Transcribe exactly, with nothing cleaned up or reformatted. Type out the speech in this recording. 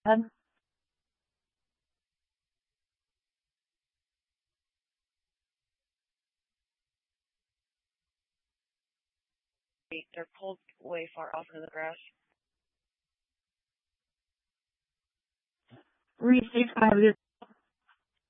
ahead. They're pulled way far off into the grass. Restate five